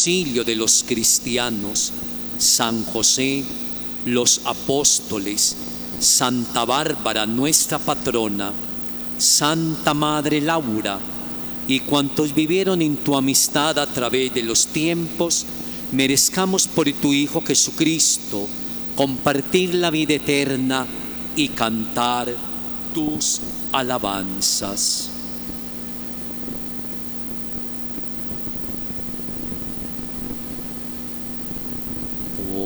auxilio de los cristianos, San José, los apóstoles, Santa Bárbara, nuestra patrona, Santa Madre Laura, y cuantos vivieron en tu amistad a través de los tiempos, merezcamos por tu Hijo Jesucristo compartir la vida eterna y cantar tus alabanzas.